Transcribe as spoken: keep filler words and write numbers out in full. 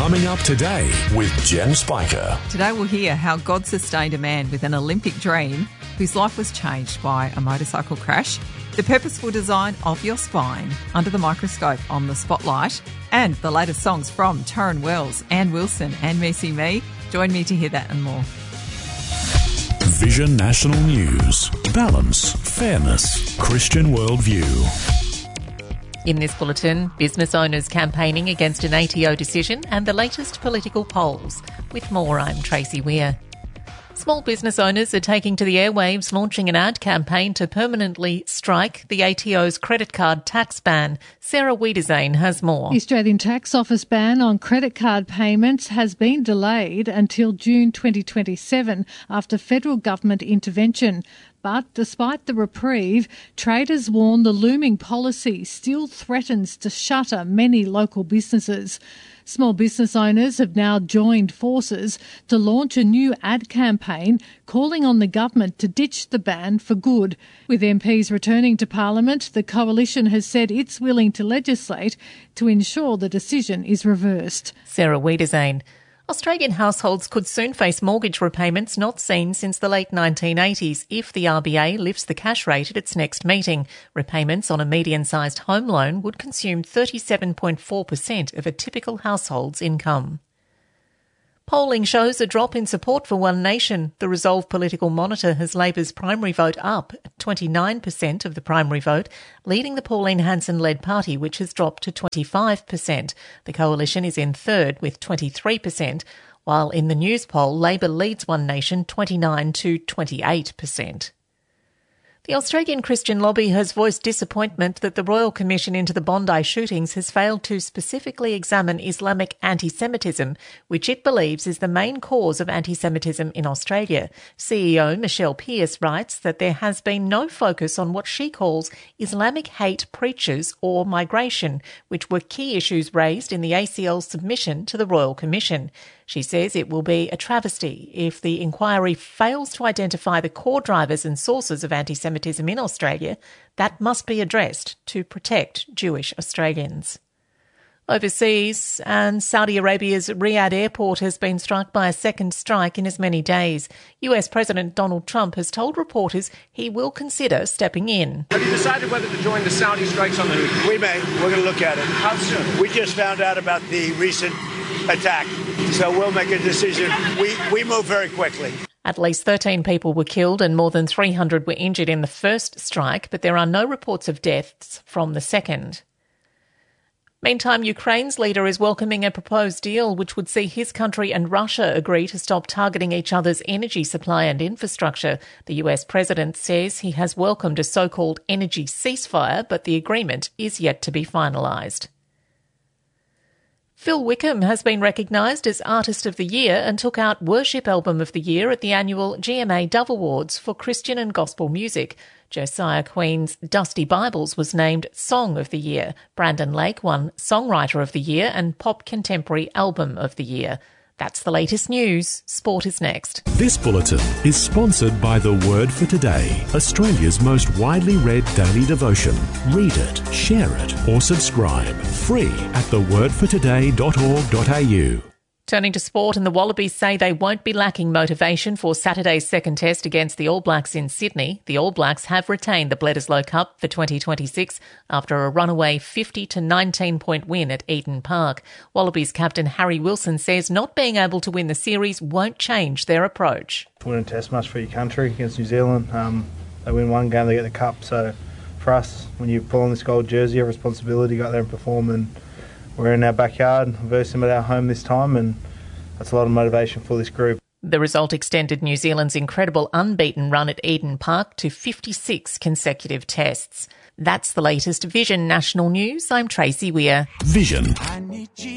Coming up today with Jen Spiker. Today we'll hear how God sustained a man with an Olympic dream whose life was changed by a motorcycle crash, the purposeful design of your spine under the microscope on The Spotlight, and the latest songs from Torrin Wells, Ann Wilson and Missy Me. Join me to hear that and more. Vision National News. Balance, fairness, Christian worldview. In this bulletin, business owners campaigning against an A T O decision and the latest political polls. With more, I'm Tracy Weir. Small business owners are taking to the airwaves, launching an ad campaign to permanently strike the A T O's credit card tax ban. Sarah Wiedezane has more. The Australian Tax Office ban on credit card payments has been delayed until June twenty twenty-seven after federal government intervention. But despite the reprieve, traders warn the looming policy still threatens to shutter many local businesses. Small business owners have now joined forces to launch a new ad campaign calling on the government to ditch the ban for good. With M Ps returning to Parliament, the coalition has said it's willing to legislate to ensure the decision is reversed. Sarah Wiedezane. Australian households could soon face mortgage repayments not seen since the late nineteen eighties if the R B A lifts the cash rate at its next meeting. Repayments on a median-sized home loan would consume thirty-seven point four percent of a typical household's income. Polling shows a drop in support for One Nation. The Resolve Political Monitor has Labor's primary vote up at twenty-nine percent of the primary vote, leading the Pauline Hanson-led party, which has dropped to twenty-five percent. The coalition is in third with twenty-three percent, while in the News poll, Labor leads One Nation twenty-nine to twenty-eight percent. The Australian Christian Lobby has voiced disappointment that the Royal Commission into the Bondi shootings has failed to specifically examine Islamic anti-Semitism, which it believes is the main cause of anti-Semitism in Australia. C E O Michelle Pearce writes that there has been no focus on what she calls Islamic hate preachers or migration, which were key issues raised in the A C L's submission to the Royal Commission. She says it will be a travesty if the inquiry fails to identify the core drivers and sources of anti-Semitism in Australia. That must be addressed to protect Jewish Australians. Overseas, and Saudi Arabia's Riyadh airport has been struck by a second strike in as many days. U S President Donald Trump has told reporters he will consider stepping in. Have you decided whether to join the Saudi strikes on the Houthis? We may. We're going to look at it. How soon? We just found out about the recent attack, so we'll make a decision. We, we move very quickly. At least thirteen people were killed and more than three hundred were injured in the first strike, but there are no reports of deaths from the second. Meantime, Ukraine's leader is welcoming a proposed deal which would see his country and Russia agree to stop targeting each other's energy supply and infrastructure. The U S president says he has welcomed a so-called energy ceasefire, but the agreement is yet to be finalised. Phil Wickham has been recognised as Artist of the Year and took out Worship Album of the Year at the annual G M A Dove Awards for Christian and Gospel Music. Josiah Queen's Dusty Bibles was named Song of the Year. Brandon Lake won Songwriter of the Year and Pop Contemporary Album of the Year. That's the latest news. Sport is next. This bulletin is sponsored by The Word for Today, Australia's most widely read daily devotion. Read it, share it, or subscribe. Free at the word for today dot org dot a u. Turning to sport, and the Wallabies say they won't be lacking motivation for Saturday's second test against the All Blacks in Sydney. The All Blacks have retained the Bledisloe Cup for twenty twenty-six after a runaway fifty to nineteen point win at Eden Park. Wallabies captain Harry Wilson says not being able to win the series won't change their approach. Win a test match for your country against New Zealand. Um, they win one game, they get the cup. So for us, when you pull on this gold jersey, you have a responsibility to go out there and perform, and we're in our backyard versus them at our home this time, and that's a lot of motivation for this group. The result extended New Zealand's incredible unbeaten run at Eden Park to fifty-six consecutive tests. That's the latest Vision National News. I'm Tracy Weir. Vision.